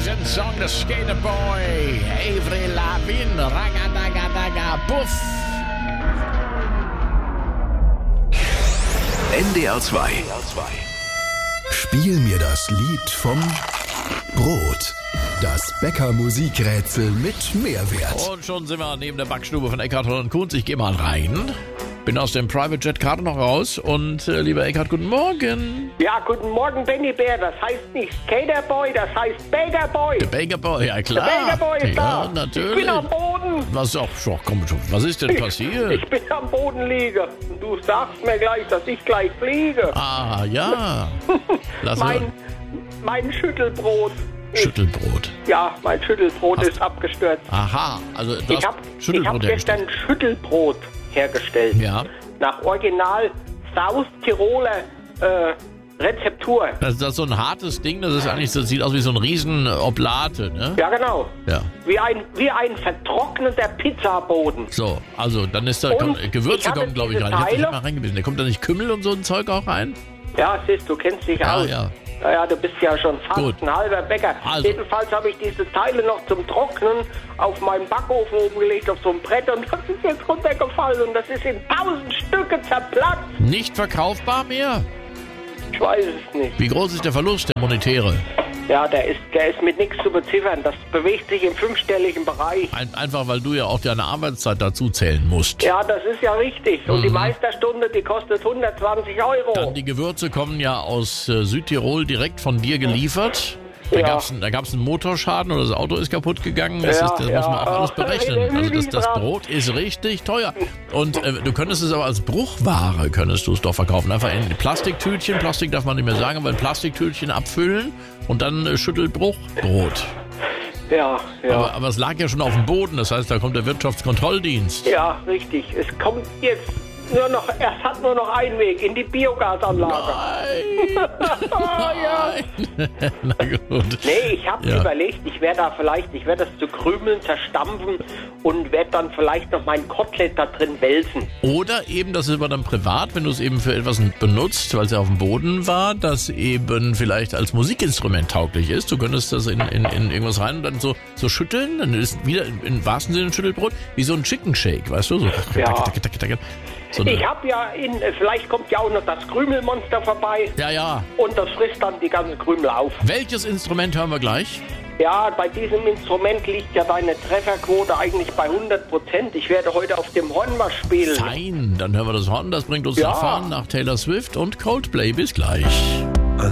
diesen Song des Skater Boy, Avril Lavigne, Ragadagadaga, Puff. NDR 2. Spiel mir das Lied vom Brot. Das Bäcker-Musikrätsel mit Mehrwert. Und schon sind wir neben der Backstube von Eckhard Holland Kunz. Ich gehe mal rein. Bin aus dem Private Jet gerade noch raus und lieber Eckhard, guten Morgen. Ja, guten Morgen, Benny Bär. Das heißt nicht Skaterboy, das heißt Bakerboy. Der Bakerboy, ja klar. Der Bakerboy ist da. Ja, natürlich. Ich bin am Boden. Was ist denn passiert? Ich bin am Boden liegen. Und du sagst mir gleich, dass ich gleich fliege. Ah, ja. Lass Mein Schüttelbrot. Schüttelbrot. Ja, mein Schüttelbrot ist abgestürzt. Aha, also du Ich hast hab gestern Schüttelbrot hergestellt. Ja. Nach Original South-Tiroler Rezeptur. Das ist so ein hartes Ding, das sieht aus wie so ein riesen Oblate, ne? Ja, genau. Ja. Wie ein vertrockneter Pizzaboden. So, also dann ist da, Und Gewürze ich hatte kommen, glaube ich, diese rein. Ich hab nicht Teile- mal reingebissen. Da kommt da nicht Kümmel und so ein Zeug auch rein? Ja, siehst du, kennst dich Ja, aus. ja. Ja, du bist ja schon fast Gut. ein halber Bäcker. Also. Jedenfalls habe ich diese Teile noch zum Trocknen auf meinen Backofen oben gelegt, auf so ein Brett, und das ist jetzt runtergefallen und das ist in 1000 Stücke zerplatzt. Nicht verkaufbar mehr? Ich weiß es nicht. Wie groß ist der Verlust, der monetäre? Ja, der ist mit nichts zu beziffern. Das bewegt sich im 5-stelligen Bereich. Einfach, weil du ja auch deine Arbeitszeit dazu zählen musst. Ja, das ist ja richtig. Und die Meisterstunde, die kostet 120 €. Dann die Gewürze kommen ja aus Südtirol direkt von dir geliefert. Da Ja. gab's einen Motorschaden oder das Auto ist kaputt gegangen. Das muss man auch alles berechnen. Also das Brot ist richtig teuer. Und du könntest es aber als Bruchware, könntest du es doch verkaufen. Einfach in Plastiktütchen, Plastik darf man nicht mehr sagen, aber in Plastiktütchen abfüllen und dann Schüttelbruchbrot. Ja. Aber es lag ja schon auf dem Boden, das heißt, da kommt der Wirtschaftskontrolldienst. Ja, richtig. Es kommt jetzt es hat nur noch einen Weg, in die Biogasanlage. Ja. Na gut. Nee, ich habe Ja. überlegt, ich werde das zu Krümeln zerstampfen und werde dann vielleicht noch mein Kotelett da drin wälzen. Oder eben, das ist aber dann privat, wenn du es eben für etwas benutzt, weil es ja auf dem Boden war, das eben vielleicht als Musikinstrument tauglich ist. Du könntest das in irgendwas rein und dann so schütteln, dann ist wieder im wahrsten Sinne ein Schüttelbrot, wie so ein Chicken Shake, weißt du? So. Ja. So eine- Ich habe ja vielleicht kommt ja auch noch das Krümelmonster vorbei Ja. und das frisst dann die ganzen Krümel auf. Welches Instrument hören wir gleich? Ja, bei diesem Instrument liegt ja deine Trefferquote eigentlich bei 100%. Ich werde heute auf dem Horn mal spielen. Fein, dann hören wir das Horn. Das bringt uns Ja. nach vorn, nach Taylor Swift und Coldplay. Bis gleich.